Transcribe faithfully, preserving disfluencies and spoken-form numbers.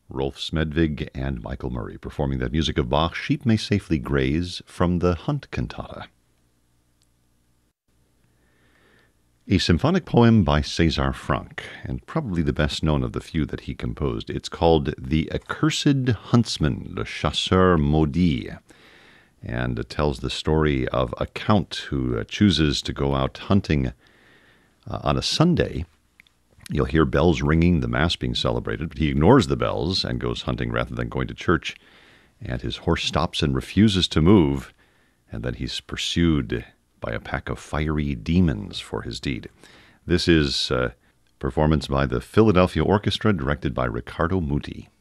Rolf Smedvig and Michael Murray performing that music of Bach, Sheep May Safely Graze, from the Hunt Cantata. A symphonic poem by César Franck, and probably the best known of the few that he composed. It's called The Accursed Huntsman, Le Chasseur Maudit, and it tells the story of a count who uh, chooses to go out hunting uh, on a Sunday. You'll hear bells ringing, the Mass being celebrated, but he ignores the bells and goes hunting rather than going to church, and his horse stops and refuses to move, and then he's pursued by a pack of fiery demons for his deed. This is a performance by the Philadelphia Orchestra, directed by Riccardo Muti.